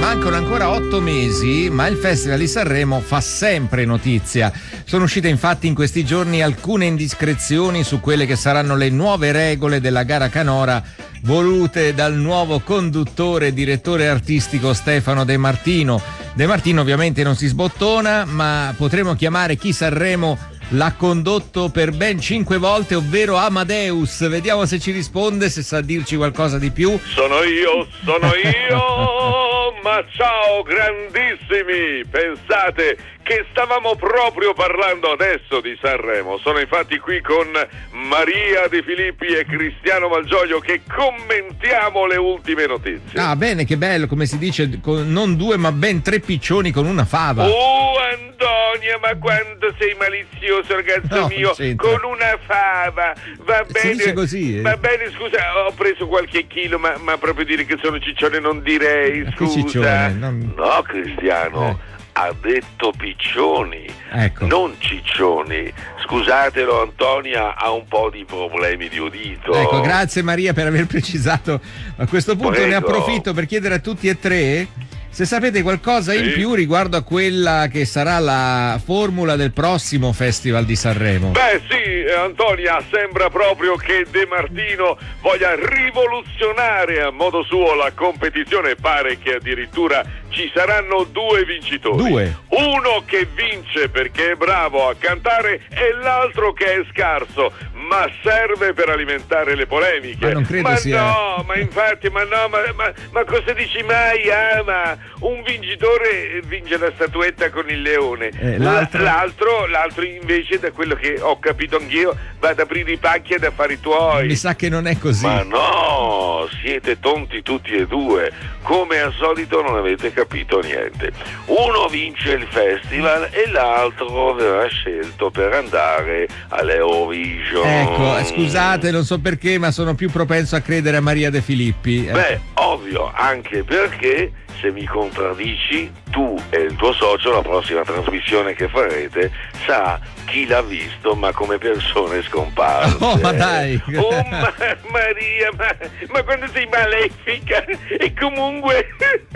mancano ancora 8 mesi, ma il Festival di Sanremo fa sempre notizia. Sono uscite infatti in questi giorni alcune indiscrezioni su quelle che saranno le nuove regole della gara canora volute dal nuovo conduttore e direttore artistico Stefano De Martino. De Martino ovviamente non si sbottona, ma potremo chiamare chi Sanremo l'ha condotto per ben 5 volte, ovvero Amadeus. Vediamo se ci risponde, se sa dirci qualcosa di più. Sono io, ma ciao grandissimi! Pensate che stavamo proprio parlando adesso di Sanremo. Sono infatti qui con Maria De Filippi e Cristiano Malgioglio che commentiamo le ultime notizie. Ah, bene, che bello, come si dice, non 2 ma ben 3 piccioni con una fava. Antonia, ma quando sei malizioso, ragazzo mio, con una fava, va bene. Si dice così, Va bene, scusa, ho preso qualche chilo, ma proprio dire che sono ciccione non direi, Ma scusa. che ciccione? No, Cristiano. Ha detto piccioni, ecco. Non ciccioni. Scusatelo, Antonia ha un po' di problemi di udito. Ecco, grazie Maria per aver precisato. A questo punto Prego. ne approfitto per chiedere a tutti e tre se sapete qualcosa in più riguardo a quella che sarà la formula del prossimo Festival di Sanremo. Beh sì, Antonia, sembra proprio che De Martino voglia rivoluzionare a modo suo la competizione. Pare che addirittura ci saranno 2 vincitori. 2? Uno che vince perché è bravo a cantare e l'altro che è scarso, ma serve per alimentare le polemiche. Ma non credo sia... No, ma infatti, ma cosa dici mai, Ama? Un vincitore vince la statuetta con il leone, l'altro invece, da quello che ho capito anch'io, va ad aprire i pacchi ed a fare i tuoi. Mi sa che non è così. Ma no, siete tonti tutti e due, come al solito non avete capito niente. Uno vince il festival e l'altro verrà scelto per andare all'Eurovision. Ecco, scusate, non so perché, ma sono più propenso a credere a Maria De Filippi. Beh, ovvio, anche perché se mi contraddici, tu e il tuo socio, la prossima trasmissione che farete sarà chi l'ha visto ma come persone scomparse. Oh, ma dai! Oh, Maria, ma quando sei malefica! E comunque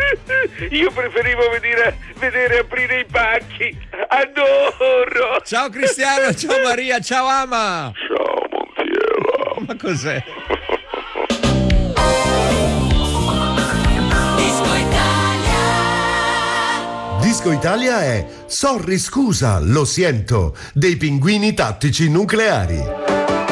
io preferivo vedere aprire i pacchi. Adoro! Ciao Cristiano, ciao Maria, ciao Ama! Ciao Montiela! Ma cos'è? Disco Italia è Sorry scusa, lo sento, dei Pinguini Tattici Nucleari.